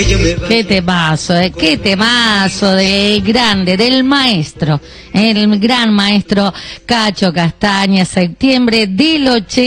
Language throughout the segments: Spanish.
Qué temazo del grande, del maestro, el gran maestro Cacho Castaña, septiembre del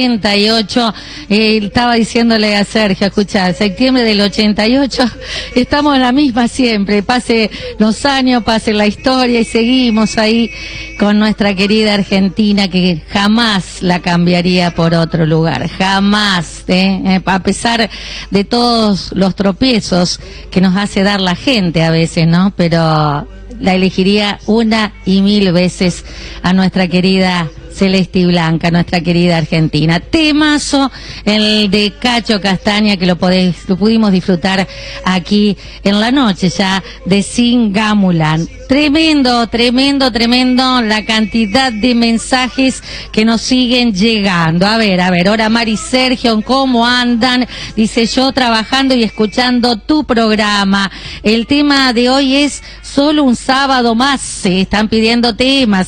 88. Estaba diciéndole a Sergio, escucha, septiembre del 88, estamos en la misma siempre, pase los años, pase la historia y seguimos ahí con nuestra querida Argentina, que jamás la cambiaría por otro lugar, jamás, a pesar de todos los tropiezos que nos hace dar la gente a veces, ¿no? Pero la elegiría una y mil veces a nuestra querida Celeste y Blanca, nuestra querida Argentina. Temazo, el de Cacho Castaña, que lo pudimos disfrutar aquí en la noche ya de Singamulán. Tremendo, tremendo, tremendo la cantidad de mensajes que nos siguen llegando. A ver, ahora Mari Sergio, ¿cómo andan? Dice, yo trabajando y escuchando tu programa. El tema de hoy es solo un sábado más. Se están pidiendo temas,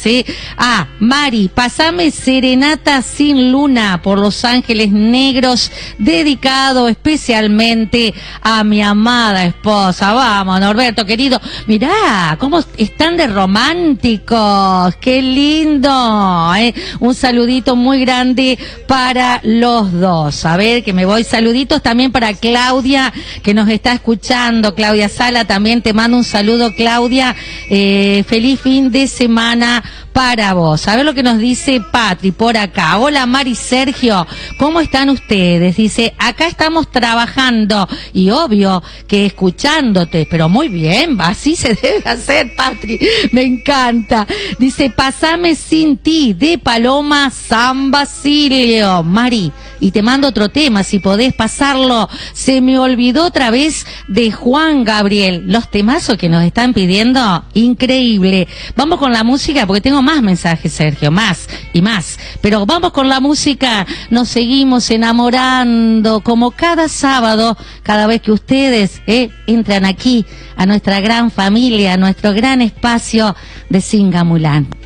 Mari, pasame Serenata sin Luna por Los Ángeles Negros, dedicado especialmente a mi amada esposa. Vamos, Norberto, querido. Mirá, cómo están de románticos. Qué lindo, Un saludito muy grande para los dos. A ver, que me voy. Saluditos también para Claudia, que nos está escuchando. Claudia Sala, también te mando un saludo, Claudia. Feliz fin de semana para vos. A ver lo que nos dice Patri por acá. Hola Mari Sergio, ¿cómo están ustedes? Dice, acá estamos trabajando y obvio que escuchándote, pero muy bien, así se debe hacer, Patri, me encanta. Dice, pasame Sin Ti, de Paloma San Basilio. Mari, y te mando otro tema, si podés pasarlo. Se me olvidó otra vez, de Juan Gabriel. Los temazos que nos están pidiendo, increíble. Vamos con la música, porque tengo más mensajes, Sergio, más y más. Pero vamos con la música, nos seguimos enamorando, como cada sábado, cada vez que ustedes entran aquí, a nuestra gran familia, a nuestro gran espacio de Singamulán.